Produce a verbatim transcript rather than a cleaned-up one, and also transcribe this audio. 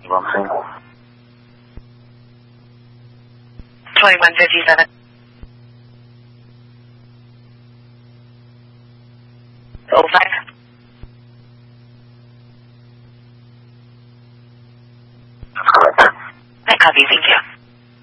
Wrong thing. twenty-one fifty-seven. Oh five. That's correct. I copy, thank you.